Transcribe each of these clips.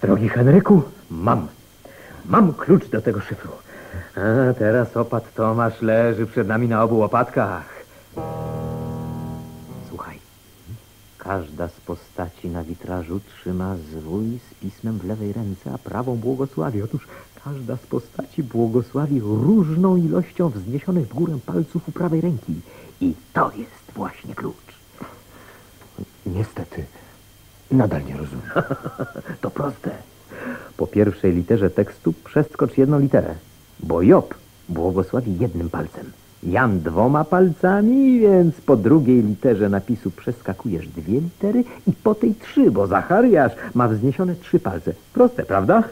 Drogi Henryku, mam klucz do tego szyfru. A teraz opat Tomasz leży przed nami na obu łopatkach. Słuchaj, każda z postaci na witrażu trzyma zwój z pismem w lewej ręce, a prawą błogosławi. Otóż każda z postaci błogosławi różną ilością wzniesionych w górę palców u prawej ręki. I to jest właśnie klucz. Niestety, nadal nie rozumiem. To proste. Po pierwszej literze tekstu przeskocz jedną literę, bo Job błogosławi jednym palcem. Jan 2 palcami, więc po drugiej literze napisu przeskakujesz 2 litery i po tej 3, bo Zachariasz ma wzniesione 3 palce. Proste, prawda?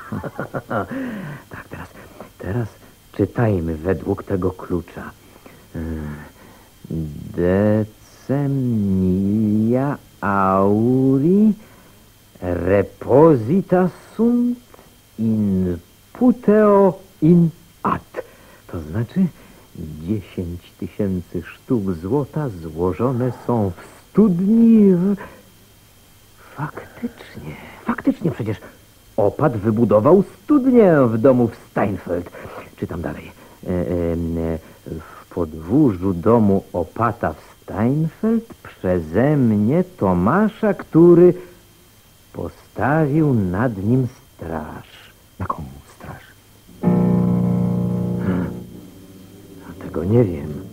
Tak, teraz czytajmy według tego klucza. Decemilia auri reposita sunt in puteo in ad. To znaczy 10 000 sztuk złota złożone są w studni w... Faktycznie przecież opat wybudował studnię w domu w Steinfeld. Czytam dalej. W podwórzu domu opata w Steinfeld przeze mnie Tomasza, który postawił nad nim straż. Jaką straż? Tego nie wiem.